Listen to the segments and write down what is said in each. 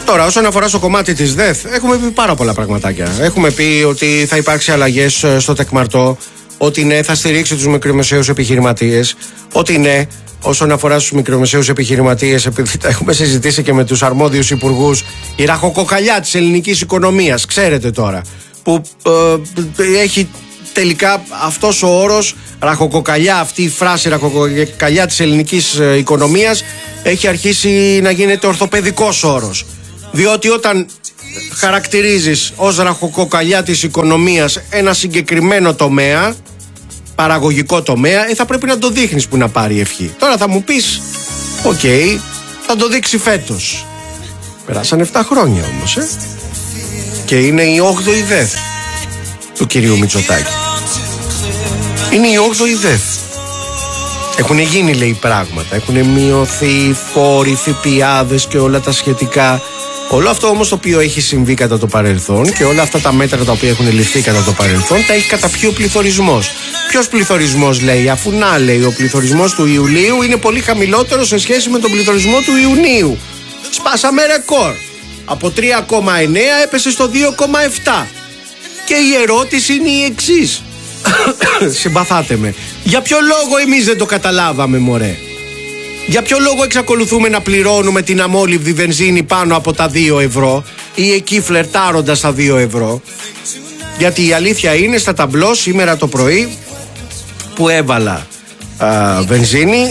Τώρα, όσον αφορά στο κομμάτι της ΔΕΘ, έχουμε πει πάρα πολλά πραγματάκια. Έχουμε πει ότι θα υπάρξει αλλαγές στο τεκμαρτό, ότι ναι, θα στηρίξει τους μικρομεσαίους επιχειρηματίες, ότι ναι, όσον αφορά στους μικρομεσαίους επιχειρηματίες, επειδή τα έχουμε συζητήσει και με τους αρμόδιους υπουργούς, η ραχοκοκαλιά της ελληνικής οικονομίας, ξέρετε τώρα, που έχει τελικά αυτός ο όρος, ραχοκοκαλιά, αυτή η φράση ραχοκοκαλιά της ελληνικής οικονομίας, έχει αρχίσει να γίνεται ορθοπαιδικός όρος. Διότι όταν χαρακτηρίζεις ως ραχοκοκαλιά της οικονομίας ένα συγκεκριμένο τομέα, παραγωγικό τομέα, θα πρέπει να το δείχνεις που να πάρει ευχή. Τώρα θα μου πεις, οκ, θα το δείξει φέτος. Περάσαν 7 χρόνια όμως, και είναι η 8η ΔΕΘ του κυρίου Μητσοτάκη. Είναι η 8η ΔΕΘ. Έχουν γίνει, λέει, πράγματα. Έχουν μειωθεί φόροι, ΦΠΑδες και όλα τα σχετικά. Όλο αυτό όμως το οποίο έχει συμβεί κατά το παρελθόν και όλα αυτά τα μέτρα τα οποία έχουν ληφθεί κατά το παρελθόν, τα έχει καταπιεί ο πληθωρισμός. Ποιος πληθωρισμός, λέει, αφού να, λέει, ο πληθωρισμός του Ιουλίου είναι πολύ χαμηλότερο σε σχέση με τον πληθωρισμό του Ιουνίου. Σπάσαμε ρεκόρ. Από 3,9 έπεσε στο 2,7. Και η ερώτηση είναι η εξής. Συμπαθάτε με. Για ποιο λόγο εμείς δεν το καταλάβαμε, μωρέ? Για ποιο λόγο εξακολουθούμε να πληρώνουμε την αμόλυβδη βενζίνη πάνω από τα 2 ευρώ ή εκεί φλερτάροντας τα 2 ευρώ? Γιατί η αλήθεια είναι, στα ταμπλό σήμερα το πρωί που έβαλα βενζίνη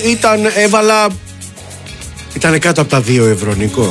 ήταν κάτω από τα 2 ευρώ, Νικό.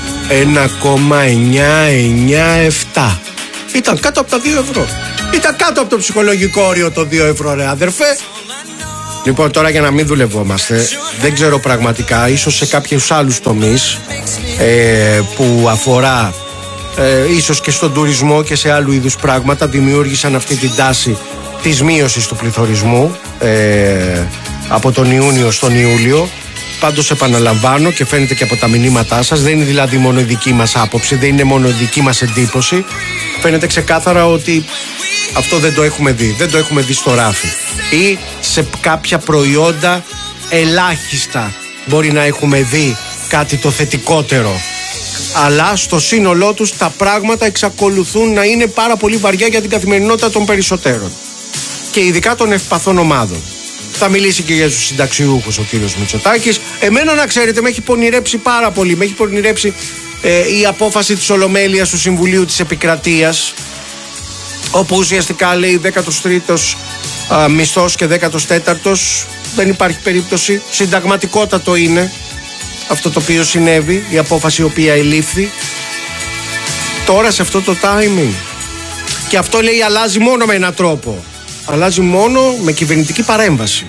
1,997. Ήταν κάτω από τα 2 ευρώ. Ήταν κάτω από το ψυχολογικό όριο το 2 ευρώ, ρε αδερφέ. Λοιπόν, τώρα για να μην δουλευόμαστε, δεν ξέρω πραγματικά, ίσως σε κάποιους άλλους τομείς που αφορά ίσως και στον τουρισμό και σε άλλου είδους πράγματα, δημιούργησαν αυτή την τάση της μείωσης του πληθωρισμού από τον Ιούνιο στον Ιούλιο. Πάντως επαναλαμβάνω και φαίνεται και από τα μηνύματά σας, δεν είναι δηλαδή μόνο η δική μας άποψη, δεν είναι μόνο η δική μας εντύπωση. Φαίνεται ξεκάθαρα ότι αυτό δεν το έχουμε δει, δεν το έχουμε δει στο ράφι. Ή σε κάποια προϊόντα ελάχιστα μπορεί να έχουμε δει κάτι το θετικότερο. Αλλά στο σύνολό τους τα πράγματα εξακολουθούν να είναι πάρα πολύ βαριά για την καθημερινότητα των περισσότερων. Και ειδικά των ευπαθών ομάδων. Θα μιλήσει και για τους συνταξιούχους ο κύριος Μητσοτάκης. Εμένα, να ξέρετε, με έχει πονηρέψει πάρα πολύ. Με έχει πονηρέψει η απόφαση της Ολομέλειας του Συμβουλίου της Επικρατείας, όπου ουσιαστικά λέει 13ος μισθός και 14ος. Δεν υπάρχει περίπτωση. Συνταγματικότατο είναι αυτό το οποίο συνέβη, η απόφαση η οποία ελήφθη. Τώρα σε αυτό το timing. Και αυτό, λέει, αλλάζει μόνο με έναν τρόπο. Αλλάζει μόνο με κυβερνητική παρέμβαση.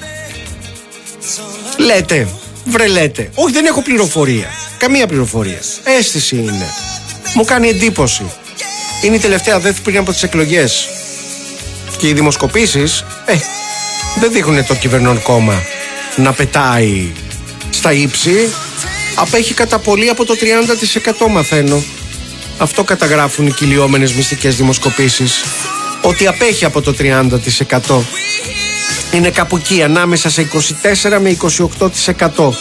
Λέτε, λέτε. Όχι, δεν έχω πληροφορία. Καμία πληροφορία. Αίσθηση είναι. Μου κάνει εντύπωση. Είναι η τελευταία ΔΕΘ πριν από τις εκλογές. Και οι δημοσκοπήσεις δεν δείχνουν το κυβερνών κόμμα να πετάει στα ύψη. Απέχει κατά πολύ από το 30%, μαθαίνω. Αυτό καταγράφουν οι κυλιόμενες μυστικές δημοσκοπήσεις. Ότι απέχει από το 30%. Είναι κάπου εκεί, ανάμεσα σε 24 με 28%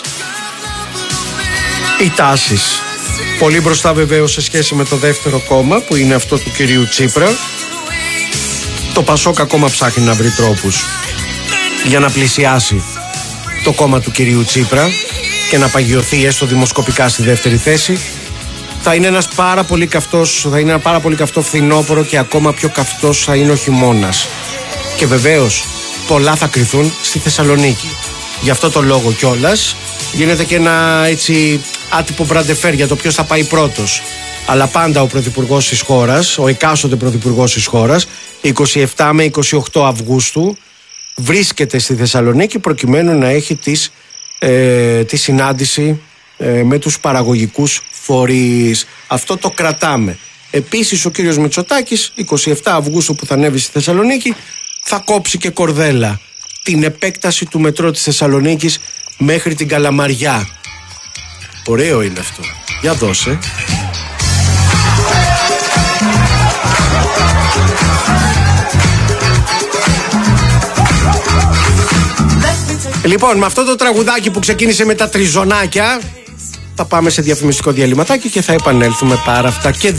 οι τάσεις. Πολύ μπροστά βεβαίως σε σχέση με το δεύτερο κόμμα, που είναι αυτό του κυρίου Τσίπρα. Το Πασόκ ακόμα ψάχνει να βρει τρόπους για να πλησιάσει το κόμμα του κυρίου Τσίπρα και να παγιωθεί έστω δημοσκοπικά στη δεύτερη θέση. Θα είναι ένα πάρα πολύ καυτό φθινόπωρο και ακόμα πιο καυτός θα είναι ο χειμώνας. Και βεβαίως πολλά θα κρυθούν στη Θεσσαλονίκη. Γι' αυτό το λόγο κιόλας γίνεται και ένα έτσι άτυπο μπραντεφέρ για το ποιος θα πάει πρώτος. Αλλά πάντα ο πρωθυπουργός της χώρας, ο εκάστοτε πρωθυπουργός της χώρας, 27 με 28 Αυγούστου βρίσκεται στη Θεσσαλονίκη προκειμένου να έχει τη συνάντηση με τους παραγωγικούς φορείς. Αυτό το κρατάμε. Επίσης ο κύριος Μητσοτάκης 27 Αυγούστου που θα ανέβει στη Θεσσαλονίκη θα κόψει και κορδέλα την επέκταση του μετρό της Θεσσαλονίκης μέχρι την Καλαμαριά. Ωραίο είναι αυτό. Για δώσε. Λοιπόν, με αυτό το τραγουδάκι που ξεκίνησε με τα τριζωνάκια Θα πάμε σε διαφημιστικό διαλυματάκι και θα επανέλθουμε πάρα αυτά και